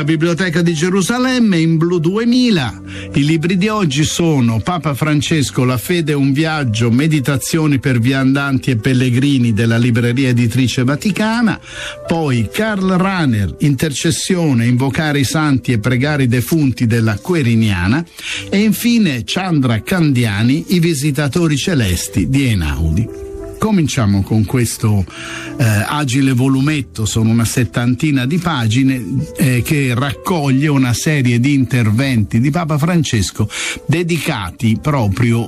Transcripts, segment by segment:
della Biblioteca di Gerusalemme, in blu 2000. I libri di oggi sono Papa Francesco, La fede è un viaggio, meditazioni per viandanti e pellegrini della libreria editrice Vaticana, poi Karl Rahner, Intercessione, invocare i santi e pregare i defunti della Queriniana, e infine Chandra Candiani, I visitatori celesti di Einaudi. Cominciamo con questo agile volumetto, sono una 70 di pagine, che raccoglie una serie di interventi di Papa Francesco dedicati proprio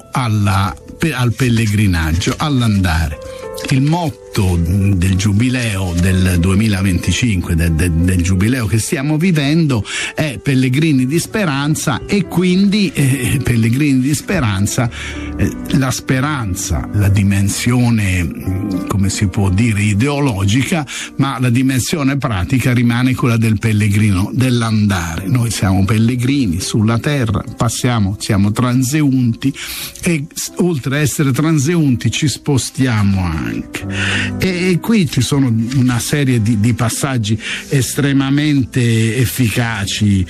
al pellegrinaggio, all'andare. Il motto del giubileo del 2025, del giubileo che stiamo vivendo, è pellegrini di speranza, e quindi pellegrini di speranza, la speranza, la dimensione, come si può dire, ideologica, ma la dimensione pratica rimane quella del pellegrino, dell'andare. Noi siamo pellegrini sulla terra, siamo transeunti, e oltre a essere transeunti ci spostiamo anche. E qui ci sono una serie di passaggi estremamente efficaci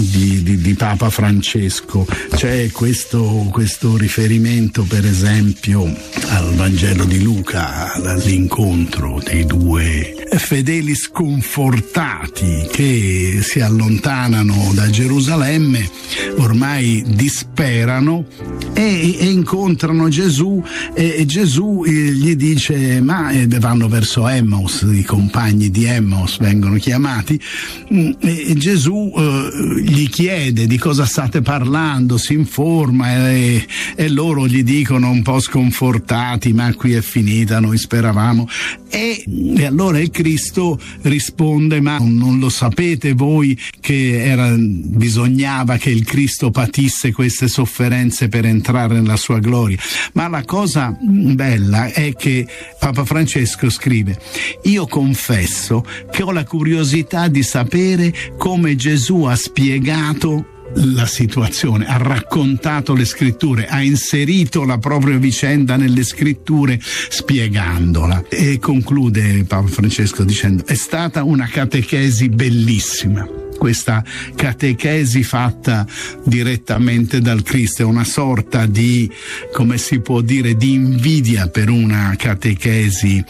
di Papa Francesco. C'è questo riferimento, per esempio, al Vangelo di Luca, all'incontro dei due fedeli sconfortati che si allontanano da Gerusalemme, ormai disperano, e incontrano Gesù, e Gesù gli dice: ma vanno verso Emmaus, i compagni di Emmaus vengono chiamati, e Gesù gli chiede di cosa state parlando, si informa, e loro gli dicono un po' sconfortati: ma qui è finita, noi speravamo. E allora il Cristo risponde: ma non lo sapete voi che bisognava che il Cristo patisse queste sofferenze per entrare nella sua gloria? Ma la cosa bella è che Papa Francesco scrive: io confesso che ho la curiosità di sapere come Gesù ha spiegato la situazione, ha raccontato le scritture, ha inserito la propria vicenda nelle scritture spiegandola. E conclude Papa Francesco dicendo: è stata una catechesi bellissima. Questa catechesi fatta direttamente dal Cristo è una sorta di, come si può dire, di invidia per una catechesi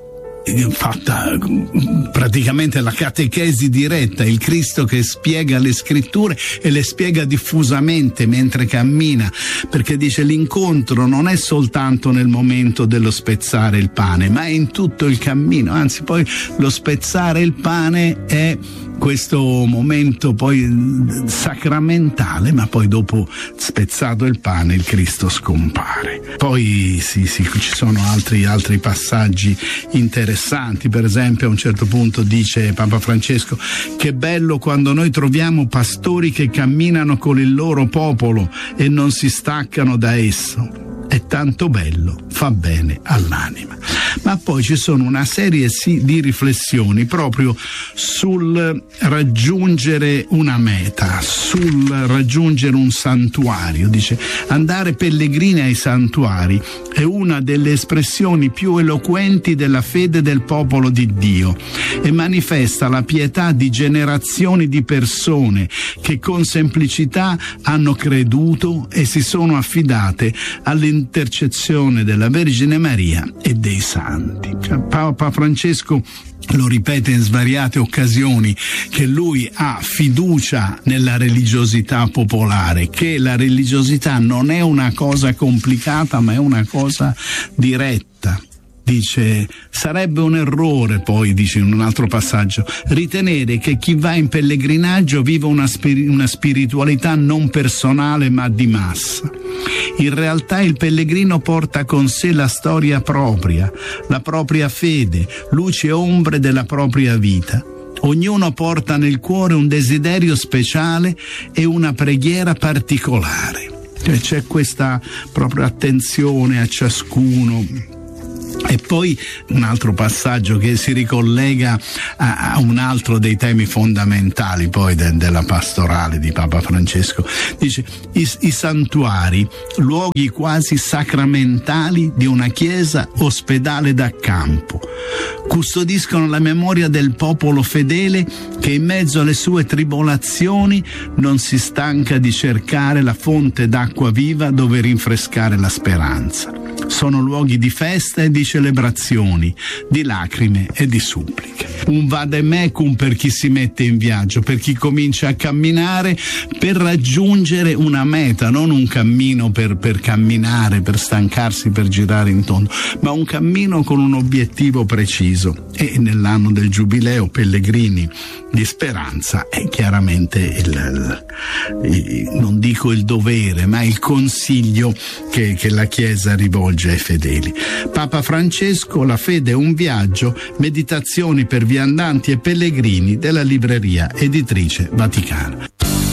fatta praticamente, la catechesi diretta, il Cristo che spiega le scritture e le spiega diffusamente mentre cammina, perché dice: l'incontro non è soltanto nel momento dello spezzare il pane, ma è in tutto il cammino. Anzi, poi lo spezzare il pane è questo momento poi sacramentale, ma poi dopo spezzato il pane il Cristo scompare. Poi ci sono altri passaggi interessanti. Per esempio, a un certo punto dice Papa Francesco: che bello quando noi troviamo pastori che camminano con il loro popolo e non si staccano da esso. È tanto bello, fa bene all'anima. Ma poi ci sono una serie di riflessioni proprio sul raggiungere una meta, sul raggiungere un santuario. Dice: andare pellegrini ai santuari è una delle espressioni più eloquenti della fede del popolo di Dio e manifesta la pietà di generazioni di persone che con semplicità hanno creduto e si sono affidate all'intercessione della Vergine Maria e dei santi. Papa Francesco lo ripete in svariate occasioni che lui ha fiducia nella religiosità popolare, che la religiosità non è una cosa complicata ma è una cosa diretta. Dice: sarebbe un errore, poi dice in un altro passaggio, ritenere che chi va in pellegrinaggio viva una spiritualità non personale ma di massa. In realtà il pellegrino porta con sé la storia propria, la propria fede, luci e ombre della propria vita. Ognuno porta nel cuore un desiderio speciale e una preghiera particolare. C'è questa propria attenzione a ciascuno. E poi un altro passaggio che si ricollega a un altro dei temi fondamentali poi della pastorale di Papa Francesco. Dice: i santuari, luoghi quasi sacramentali di una chiesa ospedale da campo, custodiscono la memoria del popolo fedele che in mezzo alle sue tribolazioni non si stanca di cercare la fonte d'acqua viva dove rinfrescare la speranza. Sono luoghi di festa e di celebrazioni, di lacrime e di suppliche. Un vademecum per chi si mette in viaggio, per chi comincia a camminare per raggiungere una meta, non un cammino per camminare, per stancarsi, per girare in tondo, ma un cammino con un obiettivo preciso. E nell'anno del Giubileo, pellegrini di speranza, è chiaramente non dico il dovere, ma il consiglio che la Chiesa rivolge ai fedeli. Papa Francesco, la fede è un viaggio, meditazioni per viandanti e pellegrini della Libreria Editrice Vaticana.